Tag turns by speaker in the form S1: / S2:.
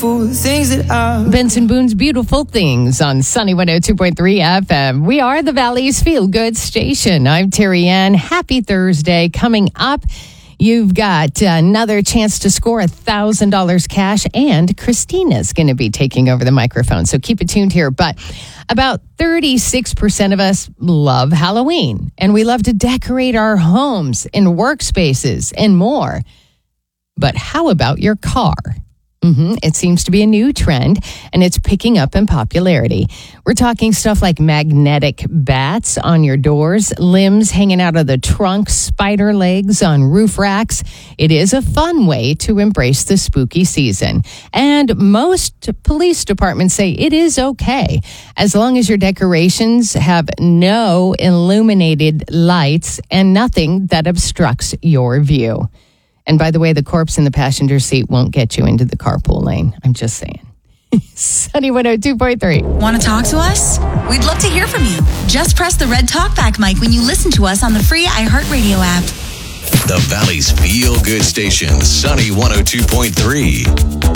S1: beautiful things that I...
S2: Benson Boone's Beautiful Things on Sunny 102.3 FM. We are the Valley's Feel Good Station. I'm Terry Ann. Happy Thursday. Coming up, you've got another chance to score $1,000 cash, and Christina's going to be taking over the microphone. So keep it tuned here. But about 36% of us love Halloween, and we love to decorate our homes and workspaces and more. But how about your car? It seems to be a new trend, and it's picking up in popularity. We're talking stuff like magnetic bats on your doors, limbs hanging out of the trunk, spider legs on roof racks. It is a fun way to embrace the spooky season. And most police departments say it is okay, as long as your decorations have no illuminated lights and nothing that obstructs your view. And by the way, the corpse in the passenger seat won't get you into the carpool lane. I'm just saying. Sunny 102.3.
S3: Want to talk to us? We'd love to hear from you. Just press the red talkback mic when you listen to us on the free iHeartRadio app.
S4: The Valley's Feel Good Station, Sunny 102.3.